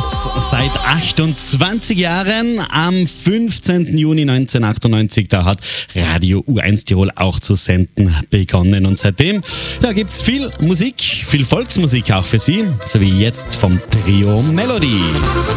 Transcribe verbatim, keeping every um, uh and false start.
das seit achtundzwanzig Jahren. Am fünfzehnten Juni neunzehnhundertachtundneunzig, da hat Radio U eins Tirol auch zu senden begonnen. Und seitdem ja, gibt es viel Musik, viel Volksmusik auch für Sie, so wie jetzt vom Trio Melody.